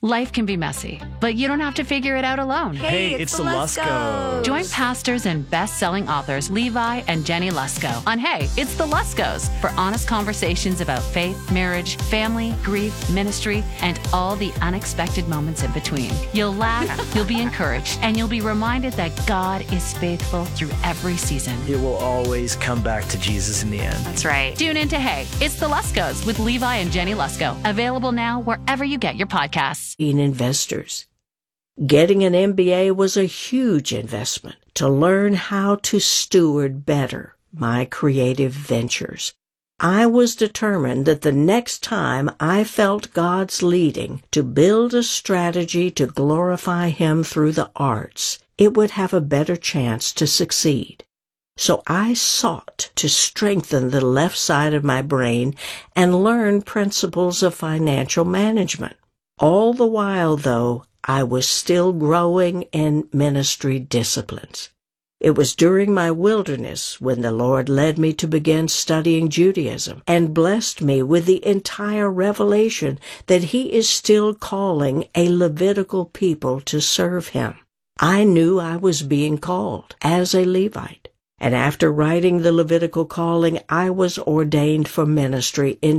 Life can be messy, but you don't have to figure it out alone. Hey, it's the Luskos. Join pastors and best-selling authors Levi and Jenny Lusko on Hey, It's the Luskos for honest conversations about faith, marriage, family, grief, ministry, and all the unexpected moments in between. You'll laugh, you'll be encouraged, and you'll be reminded that God is faithful through every season. It will always come back to Jesus in the end. That's right. Tune in to Hey, It's the Luskos with Levi and Jenny Lusko. Available now wherever you get your podcasts. Investors. Getting an MBA was a huge investment to learn how to steward better my creative ventures. I was determined that the next time I felt God's leading to build a strategy to glorify Him through the arts, it would have a better chance to succeed. So I sought to strengthen the left side of my brain and learn principles of financial management. All the while, though, I was still growing in ministry disciplines. It was during my wilderness when the Lord led me to begin studying Judaism and blessed me with the entire revelation that He is still calling a Levitical people to serve Him. I knew I was being called as a Levite, and after writing the Levitical calling, I was ordained for ministry in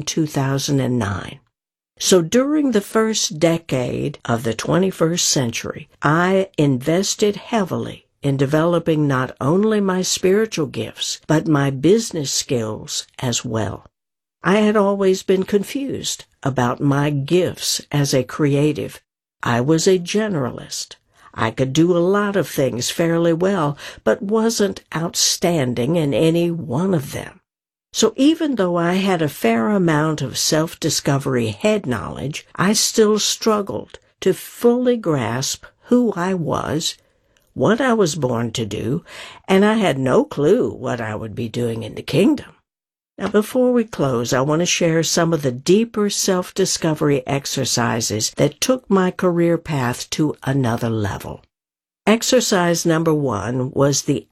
2009. So during the first decade of the 21st century, I invested heavily in developing not only my spiritual gifts, but my business skills as well. I had always been confused about my gifts as a creative. I was a generalist. I could do a lot of things fairly well, but wasn't outstanding in any one of them. So even though I had a fair amount of self-discovery head knowledge, I still struggled to fully grasp who I was, what I was born to do, and I had no clue what I would be doing in the kingdom. Now, before we close, I want to share some of the deeper self-discovery exercises that took my career path to another level. Exercise number 1 was the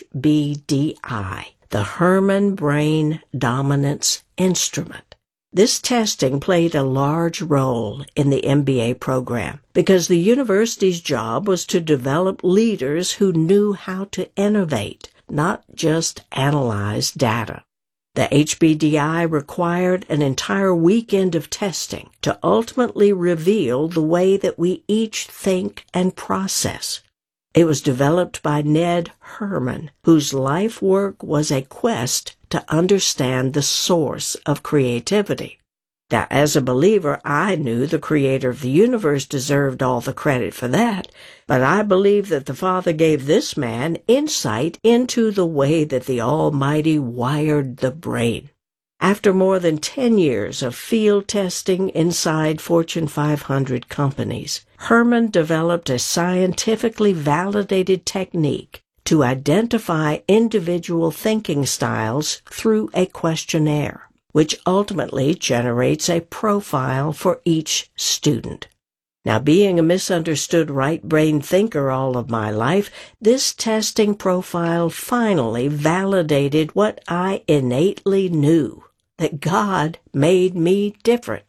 HBDI. The Herrmann Brain Dominance Instrument. This testing played a large role in the MBA program because the university's job was to develop leaders who knew how to innovate, not just analyze data. The HBDI required an entire weekend of testing to ultimately reveal the way that we each think and process. It was developed by Ned Herrmann, whose life work was a quest to understand the source of creativity. Now, as a believer, I knew the creator of the universe deserved all the credit for that, but I believe that the Father gave this man insight into the way that the Almighty wired the brain. After more than 10 years of field testing inside Fortune 500 companies, Herrmann developed a scientifically validated technique to identify individual thinking styles through a questionnaire, which ultimately generates a profile for each student. Now, being a misunderstood right-brain thinker all of my life, this testing profile finally validated what I innately knew, that God made me different.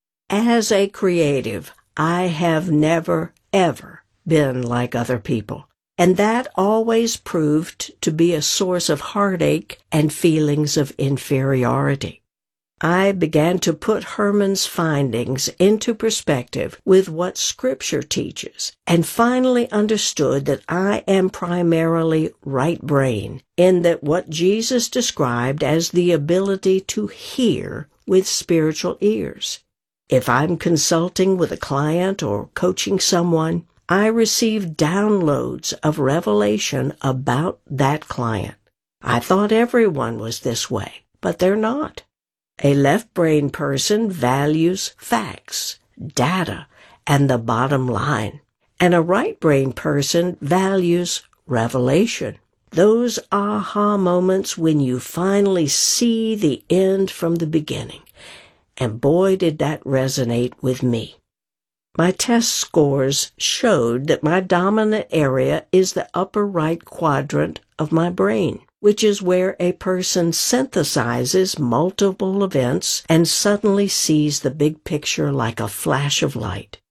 As a creative, I have never, ever been like other people, and that always proved to be a source of heartache and feelings of inferiority. I began to put Herrmann's findings into perspective with what Scripture teaches, and finally understood that I am primarily right brain, in that what Jesus described as the ability to hear with spiritual ears. If I'm consulting with a client or coaching someone, I receive downloads of revelation about that client. I thought everyone was this way, but they're not. A left-brain person values facts, data, and the bottom line, and a right-brain person values revelation. Those aha moments when you finally see the end from the beginning. And boy, did that resonate with me. My test scores showed that my dominant area is the upper right quadrant of my brain, which is where a person synthesizes multiple events and suddenly sees the big picture like a flash of light.